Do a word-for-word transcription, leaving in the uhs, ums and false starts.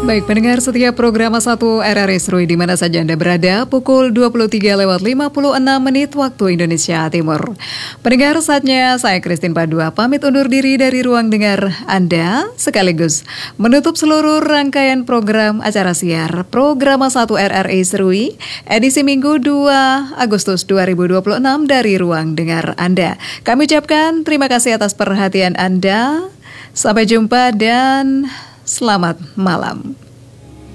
Baik, pendengar setiap program satu R R I Serui di mana saja Anda berada, pukul dua puluh tiga lewat lima puluh enam menit waktu Indonesia Timur. Pendengar, saatnya saya Christine Padua pamit undur diri dari ruang dengar Anda, sekaligus menutup seluruh rangkaian program acara siar program satu R R I Serui edisi Minggu dua Agustus dua ribu dua puluh enam dari ruang dengar Anda. Kami ucapkan terima kasih atas perhatian Anda. Sampai jumpa dan selamat malam.